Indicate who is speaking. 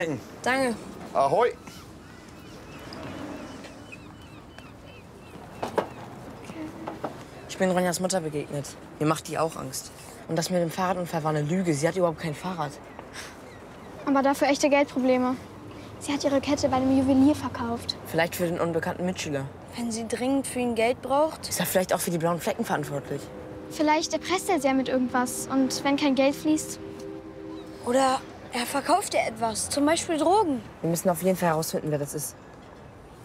Speaker 1: Danke.
Speaker 2: Ahoi.
Speaker 1: Ich bin Ronjas Mutter begegnet. Mir macht die auch Angst. Und das mit dem Fahrradunfall war eine Lüge. Sie hat überhaupt kein Fahrrad.
Speaker 3: Aber dafür echte Geldprobleme. Sie hat ihre Kette bei einem Juwelier verkauft.
Speaker 1: Vielleicht für den unbekannten Mitschüler.
Speaker 4: Wenn sie dringend für ihn Geld braucht?
Speaker 1: Ist er vielleicht auch für die blauen Flecken verantwortlich?
Speaker 3: Vielleicht erpresst er sie ja mit irgendwas. Und wenn kein Geld fließt?
Speaker 4: Oder er verkauft ihr etwas, zum Beispiel Drogen.
Speaker 1: Wir müssen auf jeden Fall herausfinden, wer das ist.